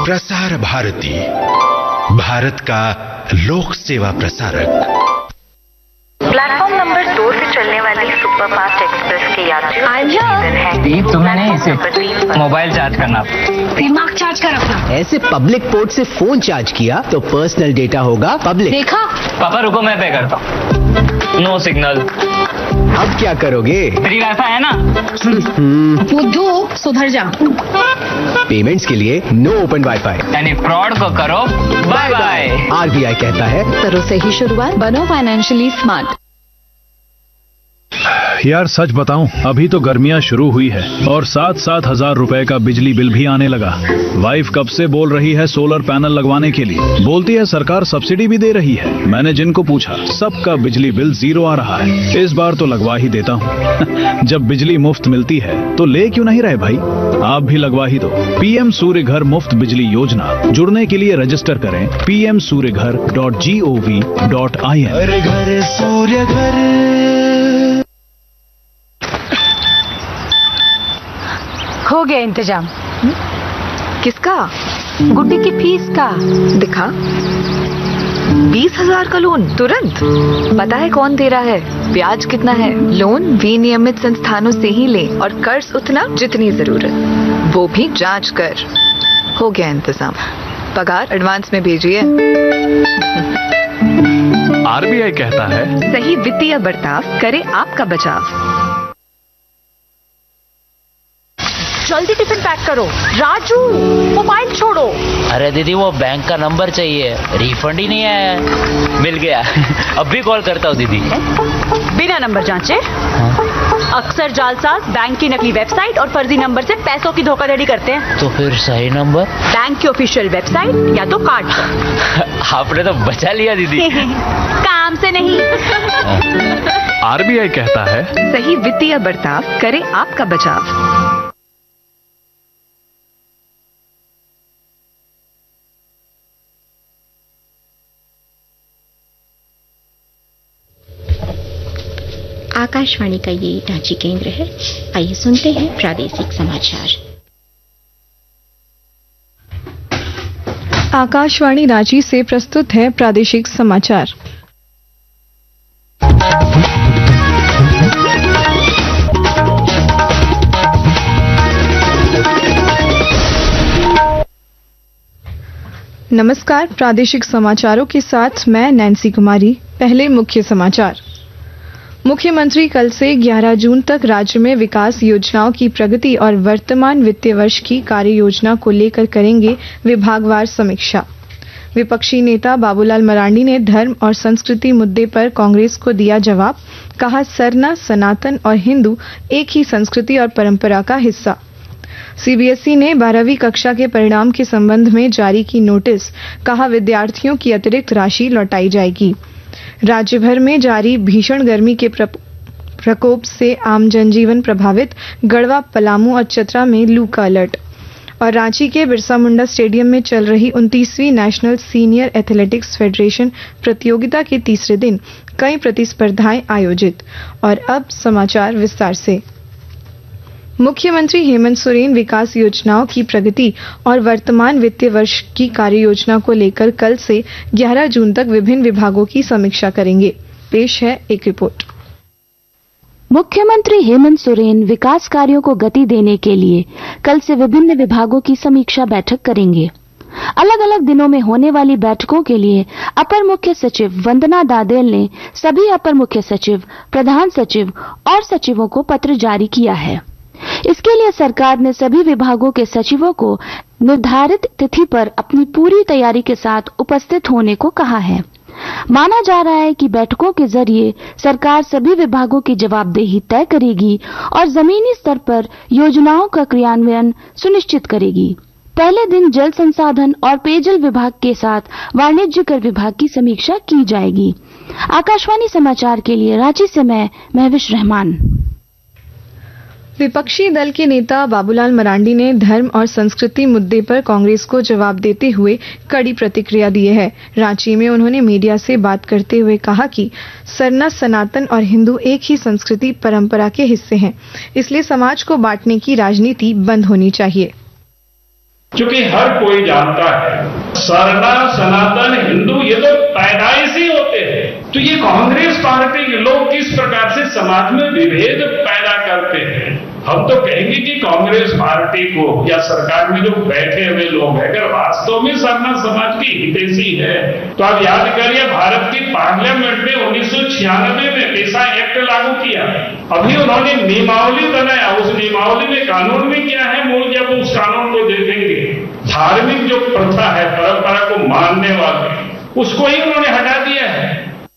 प्रसार भारती, भारत का लोक सेवा प्रसारक। प्लेटफॉर्म नंबर 2 से चलने वाली सुपरफास्ट एक्सप्रेस के यात्री दीप, तुम्हें नहीं इसे मोबाइल चार्ज करना, दिमाग चार्ज कर अपना। ऐसे पब्लिक पोर्ट से फोन चार्ज किया तो पर्सनल डेटा होगा पब्लिक। देखा? पापा रुको, मैं पे करता हूँ। No signal. अब क्या करोगे? फ्री वाईफाई है ना? बुद्धू, सुधर जा। पेमेंट्स के लिए नो ओपन वाईफाई, यानी फ्रॉड को करो बाय बाय। आरबीआई कहता है करो सही शुरुआत, बनो फाइनेंशियली स्मार्ट। यार सच बताऊं, अभी तो गर्मियां शुरू हुई है और 7-7 हजार रुपए का बिजली बिल भी आने लगा। वाइफ कब से बोल रही है सोलर पैनल लगवाने के लिए, बोलती है सरकार सब्सिडी भी दे रही है। मैंने जिनको पूछा सबका बिजली बिल 0 आ रहा है। इस बार तो लगवा ही देता हूं। जब बिजली मुफ्त मिलती है तो ले क्यों नहीं रहे भाई, आप भी लगवा ही दो। पीएम सूर्य घर मुफ्त बिजली योजना, जुड़ने के लिए रजिस्टर करें pmsuryaghar.gov.in। घर घर सूर्य घर। हो गया इंतजाम। किसका? गुड्डी की फीस का। दिखा। 20,000 का लोन तुरंत। पता है कौन दे रहा है, ब्याज कितना है? लोन विनियमित संस्थानों से ही ले और कर्ज उतना जितनी जरूरत, वो भी जांच कर। हो गया इंतजाम। पगार एडवांस में भेजिए। आरबीआई कहता है सही वित्तीय बर्ताव करे आपका बचाव। जल्दी टिफिन पैक करो। राजू, मोबाइल छोड़ो। अरे दीदी, वो बैंक का नंबर चाहिए, रिफंड ही नहीं आया है। मिल गया। अब भी कॉल करता हूँ दीदी। बिना नंबर जांचे? अक्सर जालसाज बैंक की नकली वेबसाइट और फर्जी नंबर से पैसों की धोखाधड़ी करते हैं। तो फिर सही नंबर? बैंक की ऑफिशियल वेबसाइट या तो कार्ड पर। आपने तो बचा लिया दीदी। काम से नहीं। आरबीआई कहता है सही वित्तीय बर्ताव करे आपका बचाव। आकाशवाणी का ये रांची केंद्र है। आइए सुनते हैं प्रादेशिक समाचार। आकाशवाणी रांची से प्रस्तुत है प्रादेशिक समाचार। नमस्कार, प्रादेशिक समाचारों के साथ मैं नैन्सी कुमारी। पहले मुख्य समाचार। मुख्यमंत्री कल से 11 जून तक राज्य में विकास योजनाओं की प्रगति और वर्तमान वित्तीय वर्ष की कार्य योजना को लेकर करेंगे विभागवार समीक्षा। विपक्षी नेता बाबूलाल मरांडी ने धर्म और संस्कृति मुद्दे पर कांग्रेस को दिया जवाब। कहा, सरना, सनातन और हिंदू एक ही संस्कृति और परंपरा का हिस्सा। सीबीएसई ने 12वीं कक्षा के परिणाम के संबंध में जारी की नोटिस। कहा, विद्यार्थियों की अतिरिक्त राशि लौटाई जाएगी। राज्य भर में जारी भीषण गर्मी के प्रकोप से आम जनजीवन प्रभावित। गढ़वा, पलामू और चतरा में लू का अलर्ट। और रांची के बिरसा मुंडा स्टेडियम में चल रही 29वीं नेशनल सीनियर एथलेटिक्स फेडरेशन प्रतियोगिता के तीसरे दिन कई प्रतिस्पर्धाएं आयोजित। और अब समाचार विस्तार से। मुख्यमंत्री हेमंत सोरेन विकास योजनाओं की प्रगति और वर्तमान वित्तीय वर्ष की कार्य योजना को लेकर कल से 11 जून तक विभिन्न विभागों की समीक्षा करेंगे। पेश है एक रिपोर्ट। मुख्यमंत्री हेमंत सोरेन विकास कार्यों को गति देने के लिए कल से विभिन्न विभागों की समीक्षा बैठक करेंगे। अलग अलग दिनों में होने वाली बैठकों के लिए अपर मुख्य सचिव वंदना दादेल ने सभी अपर मुख्य सचिव, प्रधान सचिव और सचिवों को पत्र जारी किया है। इसके लिए सरकार ने सभी विभागों के सचिवों को निर्धारित तिथि पर अपनी पूरी तैयारी के साथ उपस्थित होने को कहा है। माना जा रहा है कि बैठकों के जरिए सरकार सभी विभागों की जवाबदेही तय करेगी और जमीनी स्तर पर योजनाओं का क्रियान्वयन सुनिश्चित करेगी। पहले दिन जल संसाधन और पेयजल विभाग के साथ वाणिज्य कर विभाग की समीक्षा की जाएगी। आकाशवाणी समाचार के लिए रांची से मैं महविश रहमान। विपक्षी दल के नेता बाबूलाल मरांडी ने धर्म और संस्कृति मुद्दे पर कांग्रेस को जवाब देते हुए कड़ी प्रतिक्रिया दी है। रांची में उन्होंने मीडिया से बात करते हुए कहा कि सरना, सनातन और हिंदू एक ही संस्कृति परंपरा के हिस्से हैं, इसलिए समाज को बांटने की राजनीति बंद होनी चाहिए। क्योंकि हर कोई जानता है सरना सनातन हिंदू ये तो पैदाइशी होते हैं। तो ये कांग्रेस पार्टी के लोग किस प्रकार से समाज में विभेद पैदा करते हैं। हम तो कहेंगे कि कांग्रेस पार्टी को या सरकार में जो बैठे हुए लोग हैं अगर वास्तव में सरना समाज की हितैषी है तो आप याद करिए भारत की पार्लियामेंट में 1996 में ऐसा एक्ट लागू किया। अभी उन्होंने नियमावली बनाया, उस नियमावली में कानून में क्या है मूल, जब उस कानून को देखेंगे धार्मिक जो प्रथा है परंपरा को मानने वाले उसको ही उन्होंने हटा दिया है।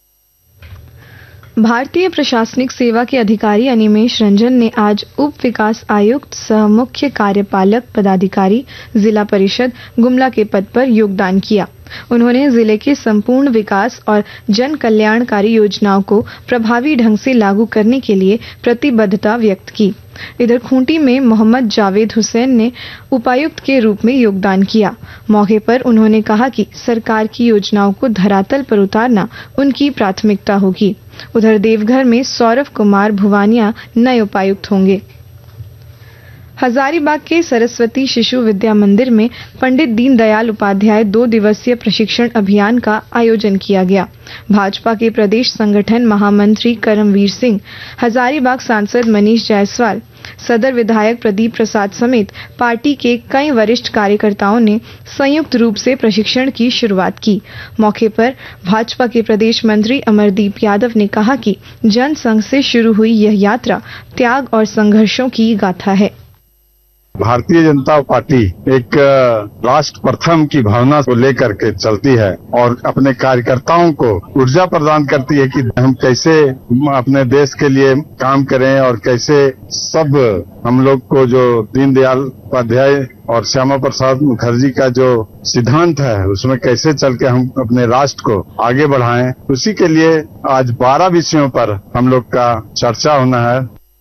भारतीय प्रशासनिक सेवा के अधिकारी अनिमेश रंजन ने आज उप विकास आयुक्त सह मुख्य कार्यपालक पदाधिकारी जिला परिषद गुमला के पद पर योगदान किया। उन्होंने जिले के संपूर्ण विकास और जन कल्याणकारी योजनाओं को प्रभावी ढंग से लागू करने के लिए प्रतिबद्धता व्यक्त की। इधर खूंटी में मोहम्मद जावेद हुसैन ने उपायुक्त के रूप में योगदान किया। मौके पर उन्होंने कहा कि सरकार की योजनाओं को धरातल पर उतारना उनकी प्राथमिकता होगी। उधर देवघर में सौरभ कुमार भुवानिया नए उपायुक्त होंगे। हजारीबाग के सरस्वती शिशु विद्या मंदिर में पंडित दीनदयाल उपाध्याय 2 दिवसीय प्रशिक्षण अभियान का आयोजन किया गया। भाजपा के प्रदेश संगठन महामंत्री करमवीर सिंह, हजारीबाग सांसद मनीष जायसवाल, सदर विधायक प्रदीप प्रसाद समेत पार्टी के कई वरिष्ठ कार्यकर्ताओं ने संयुक्त रूप से प्रशिक्षण की शुरुआत की। मौके पर भाजपा के प्रदेश मंत्री अमरदीप यादव ने कहा कि जनसंघ से शुरू हुई यह यात्रा त्याग और संघर्षों की गाथा है। भारतीय जनता पार्टी एक राष्ट्र प्रथम की भावना को लेकर के चलती है और अपने कार्यकर्ताओं को ऊर्जा प्रदान करती है कि हम कैसे अपने देश के लिए काम करें और कैसे सब हम लोग को जो दीनदयाल उपाध्याय और श्यामा प्रसाद मुखर्जी का जो सिद्धांत है उसमें कैसे चल के हम अपने राष्ट्र को आगे बढ़ाएं। उसी के लिए आज 12 विषयों पर हम लोग का चर्चा होना है।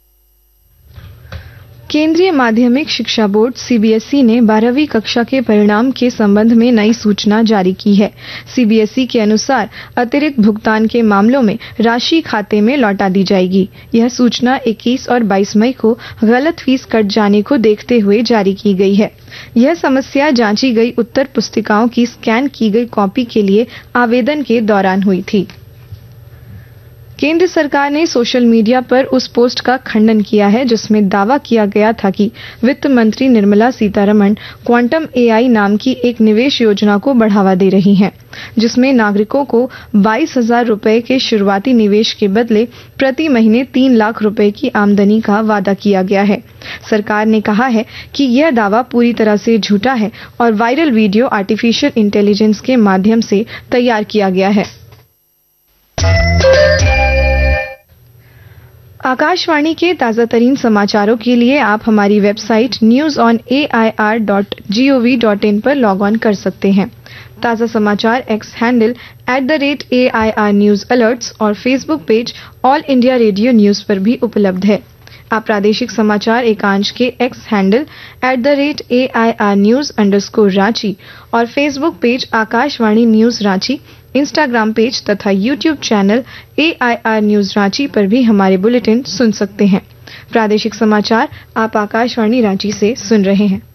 केंद्रीय माध्यमिक शिक्षा बोर्ड सीबीएसई ने 12वीं कक्षा के परिणाम के संबंध में नई सूचना जारी की है। सीबीएसई के अनुसार अतिरिक्त भुगतान के मामलों में राशि खाते में लौटा दी जाएगी। यह सूचना 21 और 22 मई को गलत फीस कट जाने को देखते हुए जारी की गई है। यह समस्या जांची गई उत्तर पुस्तिकाओं की स्कैन की गई कॉपी के लिए आवेदन के दौरान हुई थी। केंद्र सरकार ने सोशल मीडिया पर उस पोस्ट का खंडन किया है जिसमें दावा किया गया था कि वित्त मंत्री निर्मला सीतारमण क्वांटम एआई नाम की एक निवेश योजना को बढ़ावा दे रही हैं, जिसमें नागरिकों को 22,000 रुपए के शुरुआती निवेश के बदले प्रति महीने 3 लाख रुपए की आमदनी का वादा किया गया है। सरकार ने कहा है कि यह दावा पूरी तरह से झूठा है और वायरल वीडियो आर्टिफिशियल इंटेलिजेंस के माध्यम से तैयार किया गया है। आकाशवाणी के ताजा तरीन समाचारों के लिए आप हमारी वेबसाइट newsonair.gov.in पर लॉग ऑन कर सकते हैं। ताजा समाचार x handle @AIR News Alerts और Facebook page all India radio news पर भी उपलब्ध है। आप प्रादेशिक समाचार एकांश के एक्स हैंडल @AIR News_Ranchi और Facebook page Akashvani news Ranchi, Instagram page तथा YouTube channel AIR news Ranchi पर भी हमारे बुलेटिन सुन सकते हैं। प्रादेशिक समाचार आप आकाशवाणी रांची से सुन रहे हैं।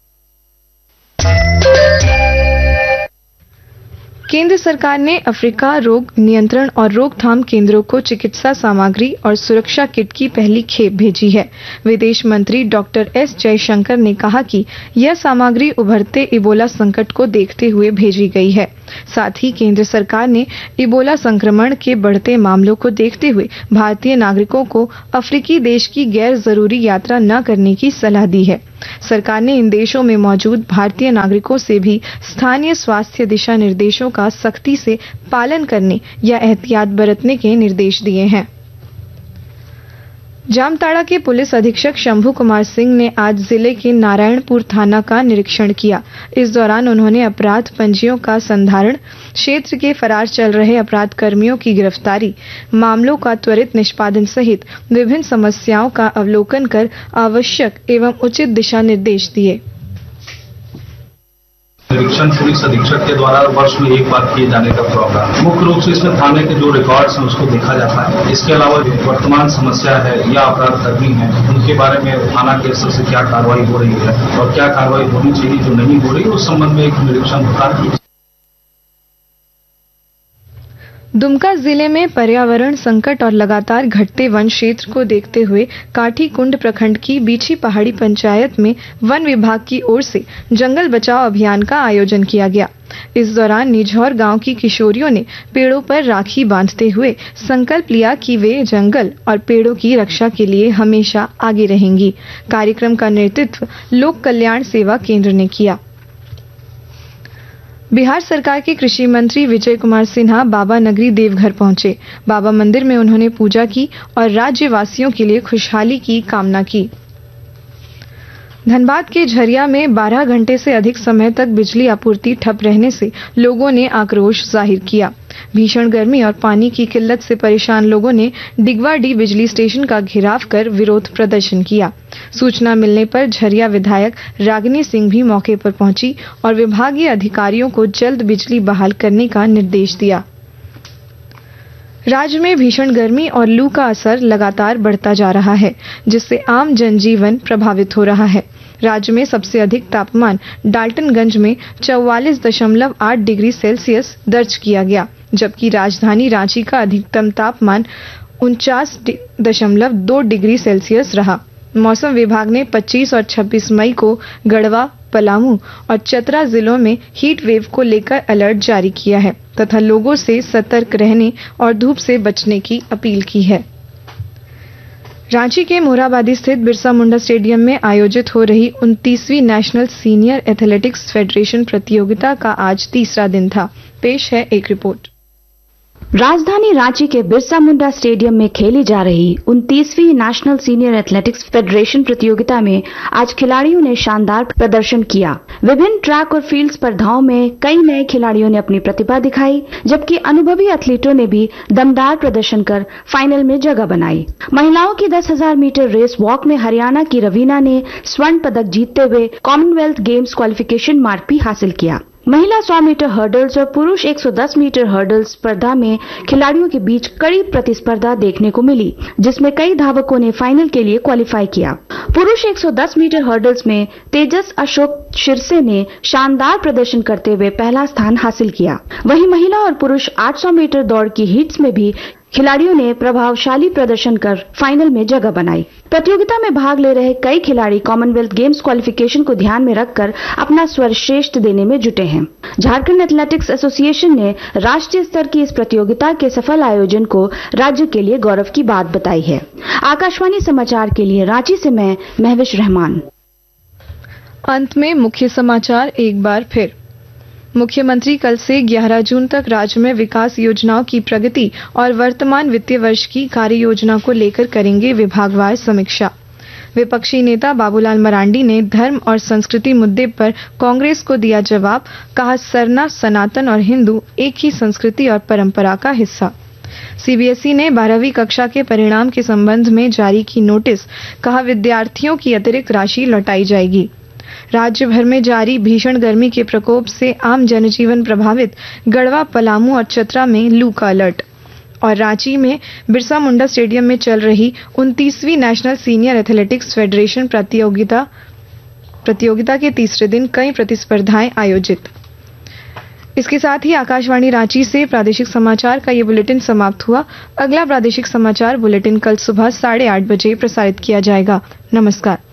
केंद्र सरकार ने अफ्रीका रोग नियंत्रण और रोकथाम केंद्रों को चिकित्सा सामग्री और सुरक्षा किट की पहली खेप भेजी है। विदेश मंत्री डॉक्टर एस जयशंकर ने कहा कि यह सामग्री उभरते इबोला संकट को देखते हुए भेजी गई है। साथ ही केंद्र सरकार ने इबोला संक्रमण के बढ़ते मामलों को देखते हुए भारतीय नागरिकों को अफ्रीकी देश की गैर जरूरी यात्रा न करने की सलाह दी है। सरकार ने इन देशों में मौजूद भारतीय नागरिकों से भी स्थानीय स्वास्थ्य दिशा निर्देशों का सख्ती से पालन करने या एहतियात बरतने के निर्देश दिए हैं। जामताड़ा के पुलिस अधीक्षक शंभू कुमार सिंह ने आज जिले के नारायणपुर थाना का निरीक्षण किया। इस दौरान उन्होंने अपराध पंजियों का संधारण, क्षेत्र के फरार चल रहे अपराध कर्मियों की गिरफ्तारी, मामलों का त्वरित निष्पादन सहित विभिन्न समस्याओं का अवलोकन कर आवश्यक एवं उचित दिशा निर्देश दिए। निरीक्षण पुलिस अधीक्षक के द्वारा वर्ष में एक बार किए जाने का प्रावधान। मुख्य रूप से इसमें थाने के जो रिकॉर्ड्स हैं उसको देखा जाता है। इसके अलावा वर्तमान समस्या है या अपराध कर्मी है उनके बारे में थाना के स्तर से क्या कार्रवाई हो रही है और क्या कार्रवाई होनी चाहिए जो नहीं हो रही, उस संबंध में एक निरीक्षण होता है। दुमका जिले में पर्यावरण संकट और लगातार घटते वन क्षेत्र को देखते हुए काठी कुंड प्रखंड की बीछी पहाड़ी पंचायत में वन विभाग की ओर से जंगल बचाओ अभियान का आयोजन किया गया। इस दौरान निझौर गांव की किशोरियों ने पेड़ों पर राखी बांधते हुए संकल्प लिया कि वे जंगल और पेड़ों की रक्षा के लिए हमेशा आगे रहेंगी। कार्यक्रम का नेतृत्व लोक कल्याण सेवा केंद्र ने किया। बिहार सरकार के कृषि मंत्री विजय कुमार सिन्हा बाबा नगरी देवघर पहुंचे। बाबा मंदिर में उन्होंने पूजा की और राज्यवासियों के लिए खुशहाली की कामना की। धनबाद के झरिया में 12 घंटे से अधिक समय तक बिजली आपूर्ति ठप रहने से लोगों ने आक्रोश जाहिर किया। भीषण गर्मी और पानी की किल्लत से परेशान लोगों ने डिगवाडी बिजली स्टेशन का घेराव कर विरोध प्रदर्शन किया। सूचना मिलने पर झरिया विधायक रागिनी सिंह भी मौके पर पहुंची और विभागीय अधिकारियों को जल्द बिजली बहाल करने का निर्देश दिया। राज्य में भीषण गर्मी और लू का असर लगातार बढ़ता जा रहा है, जिससे आम जनजीवन प्रभावित हो रहा है। राज्य में सबसे अधिक तापमान डाल्टनगंज में 44.8 डिग्री सेल्सियस दर्ज किया गया, जबकि राजधानी रांची का अधिकतम तापमान 49.2 डिग्री सेल्सियस रहा। मौसम विभाग ने 25 और 26 मई को गढ़वा, पलामू और चतरा जिलों में हीट वेव को लेकर अलर्ट जारी किया है तथा लोगों से सतर्क रहने और धूप से बचने की अपील की है। रांची के मोरहाबादी स्थित बिरसा मुंडा स्टेडियम में आयोजित हो रही 29वीं नेशनल सीनियर एथलेटिक्स फेडरेशन प्रतियोगिता का आज तीसरा दिन था। पेश है एक रिपोर्ट। राजधानी रांची के बिरसा मुंडा स्टेडियम में खेली जा रही 29वीं नेशनल सीनियर एथलेटिक्स फेडरेशन प्रतियोगिता में आज खिलाड़ियों ने शानदार प्रदर्शन किया। विभिन्न ट्रैक और फील्ड स्पर्धाओं में कई नए खिलाड़ियों ने अपनी प्रतिभा दिखाई, जबकि अनुभवी एथलीटों ने भी दमदार प्रदर्शन कर फाइनल में जगह बनाई। महिलाओं की 10,000 मीटर रेस वॉक में हरियाणा की रवीना ने स्वर्ण पदक जीतते हुए कॉमनवेल्थ गेम्स क्वालिफिकेशन मार्क भी हासिल किया। महिला 100 मीटर हर्डल्स और पुरुष 110 मीटर हर्डल्स स्पर्धा में खिलाड़ियों के बीच कड़ी प्रतिस्पर्धा देखने को मिली, जिसमें कई धावकों ने फाइनल के लिए क्वालिफाई किया। पुरुष 110 मीटर हर्डल्स में तेजस अशोक शिरसे ने शानदार प्रदर्शन करते हुए पहला स्थान हासिल किया। वहीं महिला और पुरुष 800 मीटर दौड़ की हीट्स में भी खिलाड़ियों ने प्रभावशाली प्रदर्शन कर फाइनल में जगह बनाई। प्रतियोगिता में भाग ले रहे कई खिलाड़ी कॉमनवेल्थ गेम्स क्वालिफिकेशन को ध्यान में रखकर अपना सर्वश्रेष्ठ देने में जुटे हैं। झारखंड एथलेटिक्स एसोसिएशन ने राष्ट्रीय स्तर की इस प्रतियोगिता के सफल आयोजन को राज्य के लिए गौरव की बात बताई है। आकाशवाणी समाचार के लिए रांची से मैं महविश रहमान। अंत में मुख्य समाचार एक बार फिर। मुख्यमंत्री कल से 11 जून तक राज्य में विकास योजनाओं की प्रगति और वर्तमान वित्तीय वर्ष की कार्य योजना को लेकर करेंगे विभागवार समीक्षा। विपक्षी नेता बाबूलाल मरांडी ने धर्म और संस्कृति मुद्दे पर कांग्रेस को दिया जवाब, कहा सरना, सनातन और हिंदू एक ही संस्कृति और परंपरा का हिस्सा। सीबीएसई ने 12वीं कक्षा के परिणाम के संबंध में जारी की नोटिस, कहा विद्यार्थियों की अतिरिक्त राशि लौटाई जाएगी। राज्य भर में जारी भीषण गर्मी के प्रकोप से आम जनजीवन प्रभावित, गढ़वा, पलामू और चतरा में लू का अलर्ट। और रांची में बिरसा मुंडा स्टेडियम में चल रही 29वीं नेशनल सीनियर एथलेटिक्स फेडरेशन प्रतियोगिता के तीसरे दिन कई प्रतिस्पर्धाएं आयोजित। इसके साथ ही आकाशवाणी रांची से प्रादेशिक समाचार का ये बुलेटिन समाप्त हुआ। अगला प्रादेशिक समाचार बुलेटिन कल सुबह 8:30 बजे प्रसारित किया जाएगा। नमस्कार।